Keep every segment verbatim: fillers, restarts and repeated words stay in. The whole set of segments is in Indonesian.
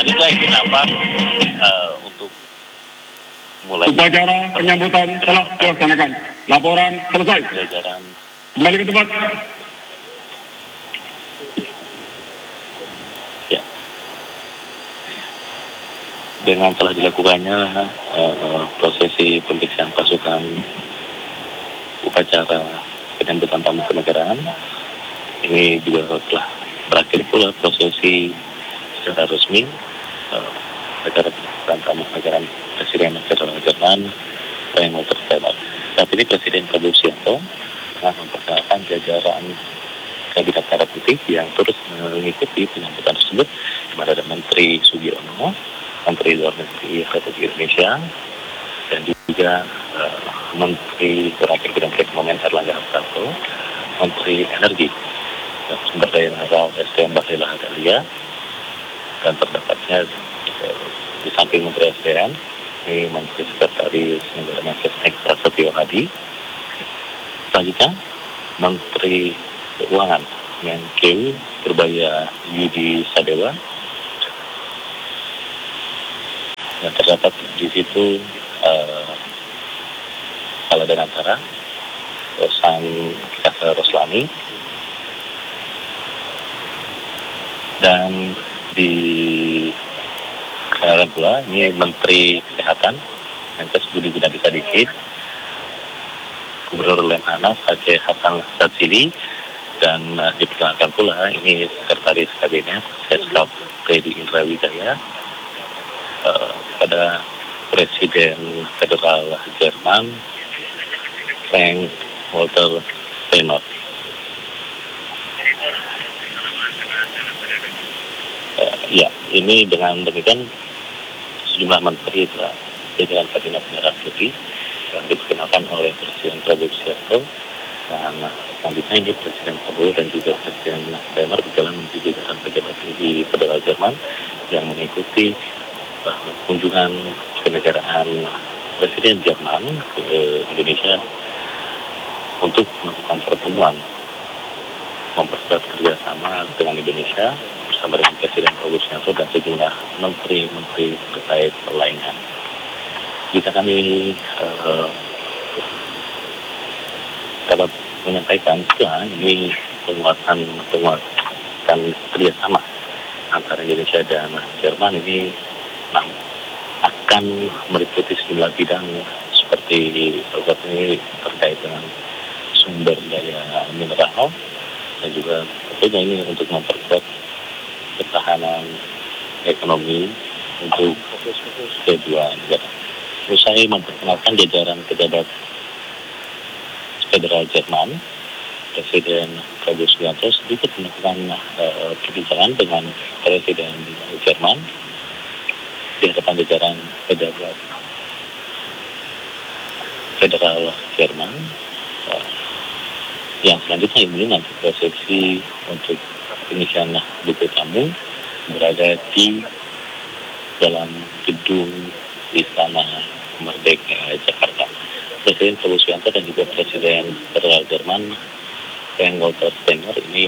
selanjutnya ini nampak uh, untuk mulai upacara penyambutan telah dilaksanakan. Laporan selesai. jajaran Kembali ke tempat. ya. Dengan telah dilakukannya uh, prosesi pemeriksaan pasukan upacara penyambutan tamu kenegaraan, ini juga telah berakhir pula prosesi secara resmi uh, negara penyambutan tamu kenegaraan Presiden Federal Jerman Frank Walter Steinmeier. Saat ini Presiden Prabowo Subianto telah memperkenalkan jajaran kabinet merah putih yang terus mengikuti penyambutan tersebut, di mana ada Menteri Sugiono, Menteri Luar Negeri Republik Indonesia, dan juga uh, Menteri Koordinator Bidang Perekonomian Erlangga Hartarto, Menteri Energi dan Sumber Daya Mineral S D M Bahlil Lahadalia, dan terdapatnya uh, di samping Menteri S D M ini Menteri Sekretaris Negara Mensesnek Prasetyo Hadi, selanjutnya Menteri Keuangan Menkeu Purbaya Yudi Sadewa, dan terdapat di situ uh, Kepala Danantara Sang Kasa Roslani, dan di Kalimantan pula ini Menteri Kesehatan Menkes Budi Gunadi Sadikin, Gubernur Lemhanas Aceh Hasan Sadzili, dan uh, diperkenalkan pula ini Sekretaris Kabinet Seskap Teddy Indra Wijaya uh, kepada Presiden Federal Jerman Frank Walter Steinmeier. Uh, ya, ini dengan demikian sejumlah menteri telah jajaran kabinet merah putih yang diperkenalkan oleh Presiden Prabowo Subianto, dan selanjutnya ini Presiden Prabowo dan juga Presiden Steinmeier berjalan menuju jajaran pejabat tinggi Federal Jerman yang mengikuti uh, kunjungan kenegaraan Presiden Jerman ke Indonesia untuk melakukan pertemuan memperkuat kerjasama dengan Indonesia bersama dengan Presiden Prabowo Subianto dan sejumlah menteri-menteri terkait lainnya. Kita kami uh, dapat menyampaikan setelah ini penguatan penguatan kerjasama antara Indonesia dan Jerman ini nah, akan meliputi sejumlah bidang seperti salah satu ini terkait dengan sumber daya mineral, dan juga tentunya ini untuk memperkuat ketahanan ekonomi untuk kedua negara. Usai memperkenalkan jajaran pejabat Federal Jerman, Presiden Prabowo Subianto sedikit melakukan uh, perbincangan dengan Presiden Jerman di hadapan jajaran pejabat Federal Jerman. Uh, yang selanjutnya ini nanti prosesi untuk pengisian buku tamu berada di dalam gedung Istana Merdeka Jakarta. Presiden Prabowo Subianto dan juga Presiden Federal Jerman Frank Walter Steinmeier ini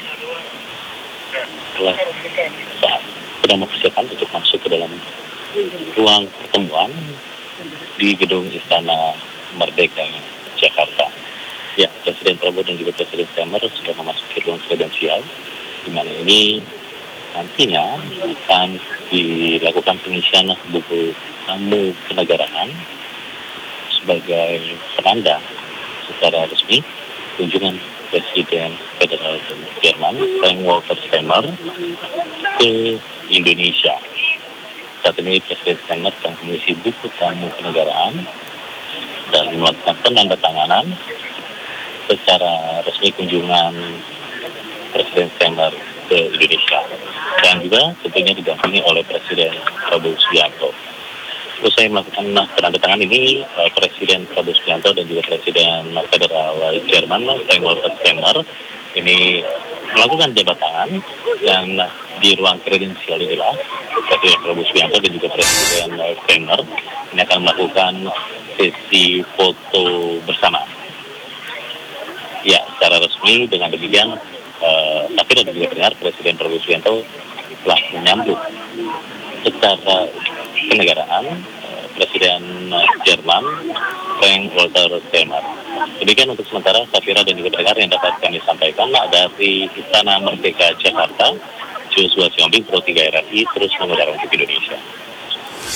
telah sedang mempersiapkan untuk masuk ke dalam ruang pertemuan di gedung Istana Merdeka Jakarta. Ya, Presiden Prabowo dan juga Presiden Steinmeier sudah memasuki ruang kredensial, di mana ini nantinya akan dilakukan pengisian buku tamu kenegaraan sebagai penanda secara resmi kunjungan Presiden Federal Jerman Frank Walter Steinmeier ke Indonesia. Saat ini Presiden Steinmeier sedang mengisi buku tamu kenegaraan dan melakukan penandatanganan secara resmi kunjungan Presiden Steinmeier ke Indonesia, dan juga tentunya didampingi oleh Presiden Prabowo Subianto. Usai melakukan penandatangan ini, Presiden Prabowo Subianto dan juga Presiden Federal Jerman Frank Walter Steinmeier ini melakukan jabat tangan, yang di ruang kredensial inilah Presiden Prabowo Subianto dan juga Presiden Steinmeier ini akan melakukan sesi foto bersama. Ya, secara resmi dengan demikian, uh, tapi dan juga benar Presiden Prabowo Subianto telah menyambut acara kenegaraan eh, Presiden eh, Jerman Frank Walter Steinmeier. Demikian untuk sementara, Safira dan juga pendengar yang dapat kami sampaikan dari Istana Merdeka Jakarta. Joshua Siombing, Pro tiga R R I, terus mengudara untuk Indonesia.